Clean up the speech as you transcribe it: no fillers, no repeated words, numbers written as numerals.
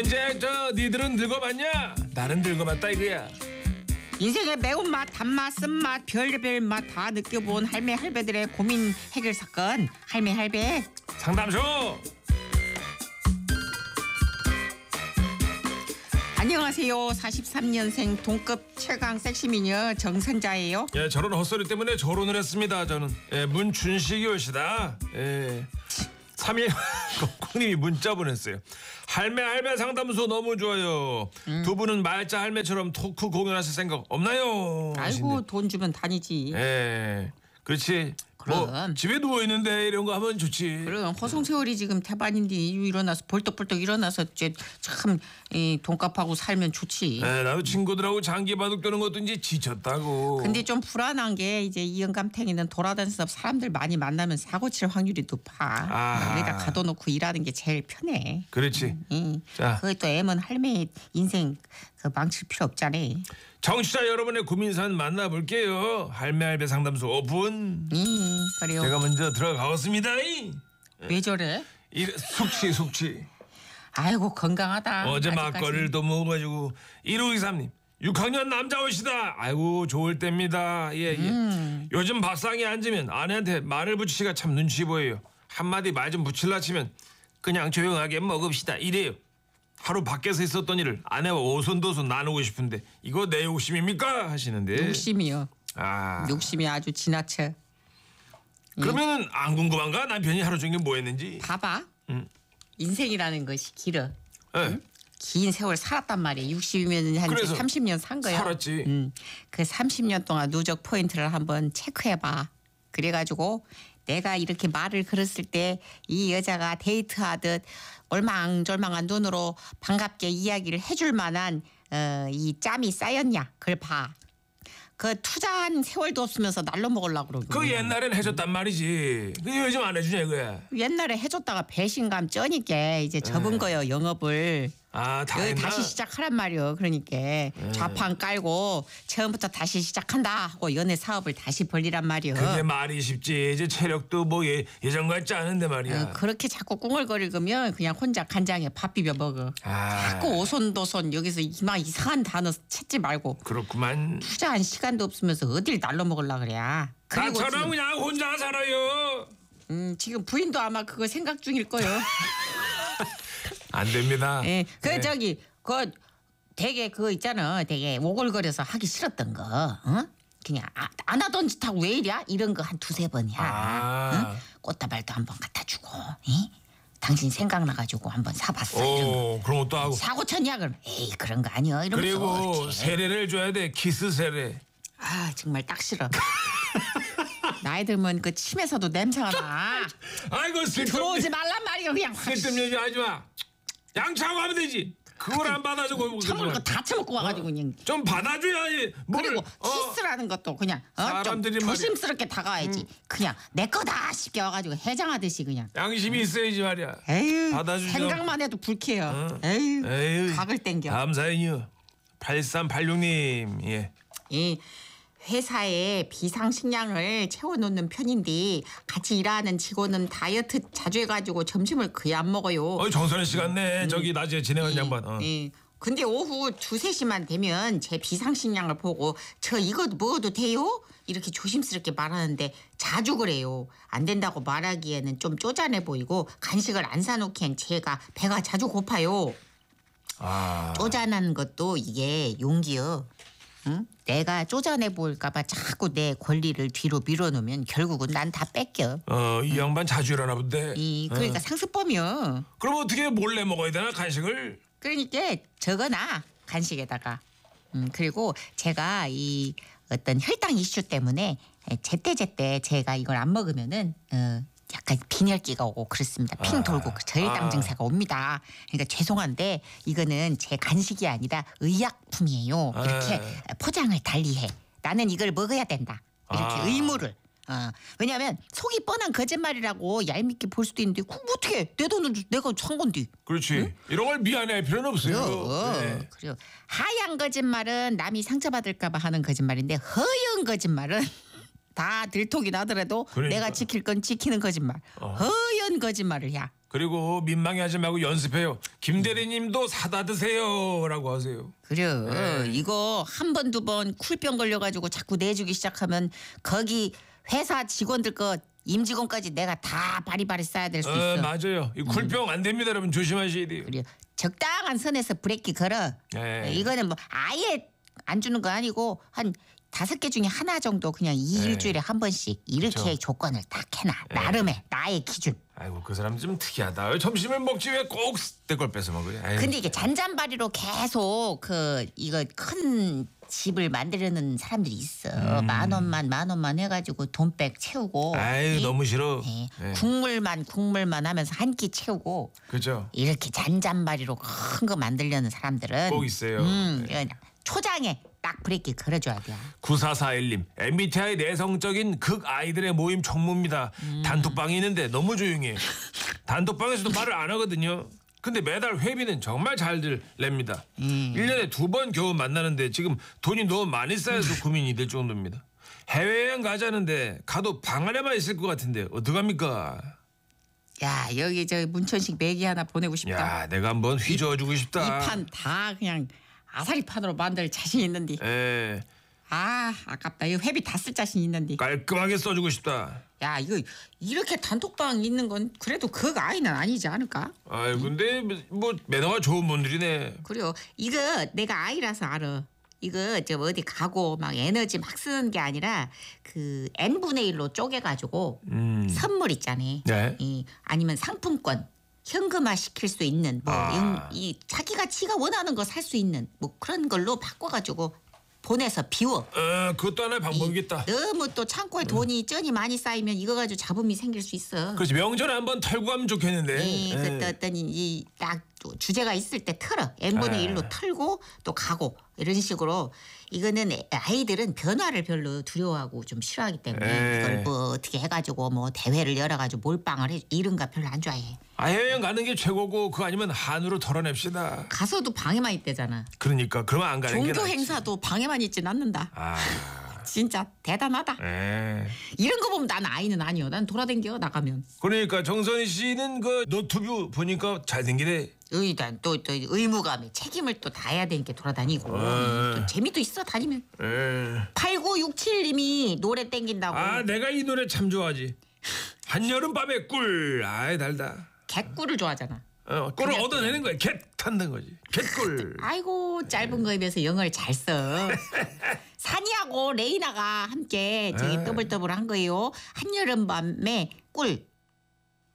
이제 니들은 늙어봤냐? 나는 늙어봤다 이거야. 인생의 매운맛, 단맛, 쓴맛, 별의별 맛 다 느껴본 할매 할배들의 고민 해결 사건 할매 할배 상담소. 안녕하세요. 43년생 동급 최강 섹시미녀 정선자예요. 예, 저런 헛소리 때문에 결혼을 했습니다. 저는 문준식이오시다. 3일 콩님이 문자 보냈어요. 할매 상담소 너무 좋아요. 두 분은 말자 할매처럼 토크 공연하실 생각 없나요? 아이고 돈 주면 다니지. 예, 그렇지. 뭐 그럼. 집에 누워 있는데 이런 거 하면 좋지. 그럼 허송세월이 지금 대반인데 일어나서 벌떡벌떡 일어나서 이제 참 돈값하고 살면 좋지. 예, 나도 친구들하고 장기 바둑 두는 것도 이제 지쳤다고. 근데 좀 불안한 게 이제 이 영감탱이는 돌아다니면서 사람들 많이 만나면 사고 칠 확률이 높아. 아. 여기다 가둬놓고 일하는 게 제일 편해. 그렇지. 자. 그게 또 애면 할매 인생 그 망칠 필요 없잖아. 청취자 여러분의 고민사연 만나볼게요. 할매 상담소 오픈. 그래요. 제가 먼저 들어가겠습니다. 왜 저래? 숙취. 아이고 건강하다. 어제 아직까지. 막걸리를 또 먹어가지고 1523님 6학년 남자 오시다. 아이고 좋을 때입니다. 예. 요즘 밥상에 앉으면 아내한테 말을 붙이기가 참 눈치 보여요. 한마디 말 좀 붙일라 치면 그냥 조용하게 먹읍시다 이래요. 하루 밖에서 있었던 일을 아내와 오손도손 나누고 싶은데 이거 내 욕심입니까? 하시는데. 욕심이요. 아. 욕심이 아주 지나쳐. 그러면은 안 궁금한가? 남편이 하루 종일 뭐 했는지. 봐봐. 인생이라는 것이 길어. 예. 긴 세월 살았단 말이야. 60이면 한 그래서 30년 산 거야. 살았지. 그 30년 동안 누적 포인트를 한번 체크해봐. 그래가지고 내가 이렇게 말을 걸었을 때 이 여자가 데이트하듯 얼망졸망한 눈으로 반갑게 이야기를 해줄 만한 이 짬이 쌓였냐. 그걸 봐. 그 투자한 세월도 없으면서 날로 먹으려고 그러고. 그 옛날엔 해줬단 말이지. 그 요즘 안 해주냐 이거야. 옛날에 해줬다가 배신감 쩌니까 이제 접은 거요 영업을. 아, 다 여기 했나? 다시 시작하란 말이요. 그러니까 좌판 깔고 처음부터 다시 시작한다 하고 연애 사업을 다시 벌리란 말이요. 그게 말이 쉽지. 이제 체력도 뭐 예전 같지 않은데 말이야. 그렇게 자꾸 꿍얼거리면 그냥 혼자 간장에 밥 비벼 먹어. 아. 자꾸 오손도손 여기서 막 이상한 단어 찾지 말고 그렇구만. 투자한 시간도 없으면서 어딜 날로 먹으려 그래. 그리고 나처럼 지금, 그냥 혼자 살아요. 지금 부인도 아마 그거 생각 중일 거예요. 안 됩니다. 예, 네. 저기 그 되게 그거 있잖아. 되게 오글거려서 하기 싫었던 거. 어? 그냥 안 하던 짓 하고 왜 이랴? 이런 거 한 두세 번이야. 아. 어? 꽃다발도 한번 갖다 주고. 당신 생각나가지고 한번 사봤어. 이런 거. 오, 그런 것도 하고. 사고 쳤냐 그럼? 에이 그런 거 아니야. 이러면서 그리고 이렇게. 세례를 줘야 돼. 키스 세례. 아 정말 딱 싫어. 나이 들면 그 침에서도 냄새가 나. 아이고 들어오지 말란 말이야 그냥. 쓸데없는 얘기 하지 마. 양치하고 하면 되지. 그걸 안 받아주고. 처먹을 거 다 처먹고 와가지고 그냥. 좀 받아줘야지. 그리고 키스라는 것도 그냥 좀 사람들이 말이야. 조심스럽게 다가와야지. 그냥 내 거다 시켜가지고 해장하듯이 그냥. 양심이 있어야지 말이야. 에휴 받아주죠. 생각만 해도 불쾌해요. 에휴 에휴. 각을 땡겨. 다음 사연이요. 8386님. 예. 이 회사에 비상식량을 채워놓는 편인데 같이 일하는 직원은 다이어트 자주 해가지고 점심을 거의 안 먹어요. 정선혜 씨 같네. 저기 낮에 진행한 양반. 예. 근데 오후 2, 3시만 되면 제 비상식량을 보고 저 이거 먹어도 돼요? 이렇게 조심스럽게 말하는데 자주 그래요. 안 된다고 말하기에는 좀 쪼잔해 보이고 간식을 안 사놓기엔 제가 배가 자주 고파요. 아. 쪼잔한 것도 이게 용기요. 응? 내가 쪼잔해 보일까봐 자꾸 내 권리를 뒤로 밀어놓으면 결국은 난 다 뺏겨. 이 양반 자주 일하나 본데. 그러니까 상습범이요. 그럼 어떻게 몰래 먹어야 되나 간식을? 그러니까 적어놔 간식에다가. 그리고 제가 이 어떤 혈당 이슈 때문에 제때제때 제가 이걸 안 먹으면은 약간 빈혈기가 오고 그렇습니다. 핑 돌고 저혈당 증세가 옵니다. 그러니까 죄송한데 이거는 제 간식이 아니라 의약품이에요. 이렇게 포장을 달리해. 나는 이걸 먹어야 된다. 이렇게 의무를. 왜냐하면 속이 뻔한 거짓말이라고 얄밉게 볼 수도 있는데 그럼 어떻게 내 돈은 내가 산 건데. 그렇지. 응? 이런 걸 미안해할 필요는 없어요. 네. 그래요. 하얀 거짓말은 남이 상처받을까 봐 하는 거짓말인데 허연 거짓말은 다 들통이 나더라도 그러니까. 내가 지킬 건 지키는 거짓말. 허연 거짓말을 해. 그리고 민망해하지 말고 연습해요. 김 대리님도 사다 드세요라고 하세요. 그래. 이거 한 번, 두 번 쿨병 걸려가지고 자꾸 내주기 시작하면 거기 회사 직원들 거 임직원까지 내가 다 바리바리 써야 될 수 있어. 맞아요. 이 쿨병 안 됩니다, 여러분. 조심하셔야 돼요. 그래. 적당한 선에서 브레이크 걸어. 네. 이거는 뭐 아예 안 주는 거 아니고 한 5개 중에 하나 정도 그냥 일주일에 한 번씩 이렇게 그쵸. 조건을 딱 해놔. 나름의 나의 기준. 아이고 그 사람 좀 특이하다. 점심을 먹지 왜 꼭 내 걸 뺏어 먹어요? 아이고. 근데 이게 잔잔바리로 계속 이거 큰 집을 만들려는 사람들이 있어. 만 원만 해가지고 돈백 채우고. 아유 이- 너무 싫어. 예. 네. 국물만 하면서 한 끼 채우고 그죠? 이렇게 잔잔바리로 큰 거 만들려는 사람들은 꼭 있어요. 이거 초장에 딱 브레이크 걸어줘야 돼. 9441님 MBTI 내성적인 극 아이들의 모임 총무입니다. 단톡방이 있는데 너무 조용해요. 단톡방에서도 말을 안 하거든요. 근데 매달 회비는 정말 잘들 냅니다. 1년에 2번 겨우 만나는데 지금 돈이 너무 많이 쌓여서 고민이 될 정도입니다. 해외여행 가자는데 가도 방 안에만 있을 것 같은데 어떡합니까? 야 여기 저 문천식 매기 하나 보내고 싶다. 야 내가 한번 휘저어주고 싶다. 이 판 다 그냥 아사리판으로 만들 자신 있는데. 예, 아 아깝다. 이거 회비 다 쓸 자신 있는데. 깔끔하게 써주고 싶다. 야 이거 이렇게 단톡방 있는 건 그래도 극 아이는 아니지 않을까? 아이 근데 뭐 매너가 좋은 분들이네. 그래요. 이거 내가 아이라서 알아. 이거 저 어디 가고 막 에너지 막 쓰는 게 아니라 그 n분의 1로 쪼개가지고 선물 있잖아. 네. 아니면 상품권 현금화 시킬 수 있는 뭐 이 자기가 지가 원하는 거 살 수 있는 뭐 그런 걸로 바꿔가지고 보내서 비워. 그것도 하나의 방법이겠다. 너무 또 창고에 돈이 쩐이 많이 쌓이면 이거 가지고 잡음이 생길 수 있어. 그렇지 명절에 한번 털고 가면 좋겠는데. 그때 어떤 이딱 주제가 있을 때 털어 n분의 1로 털고 또 가고 이런 식으로 이거는 아이들은 변화를 별로 두려워하고 좀 싫어하기 때문에 이걸 뭐 어떻게 해가지고 뭐 대회를 열어가지고 몰빵을 해 이런 거 별로 안 좋아해. 해외여행 가는 게 최고고 그거 아니면 한우로 털어냅시다. 가서도 방에만 있대잖아. 그러니까 그러면 안 가는 게 종교 낫지. 행사도 방에만 있진 않는다. 아, 진짜 대단하다. 예. 이런 거 보면 난 아이는 아니요. 난 돌아댕겨 나가면. 그러니까 정선희 씨는 그 노트뷰 보니까 잘생기네. 의단 또 의무감에 책임을 또 다해야 되니까 돌아다니고 또 재미도 있어 다니면. 예. 8967님이 노래 땡긴다고. 내가 이 노래 참 좋아하지. 한여름 밤의 꿀. 아이 달다. 개꿀을 좋아하잖아. 꿀을 얻어내는 거야. 갯 탄다는 거지. 갯꿀. 아이고 짧은 거에 비해서 영어를 잘 써. 산이하고 레이나가 함께 저기 더블더블 한 거예요. 한여름 밤에 꿀.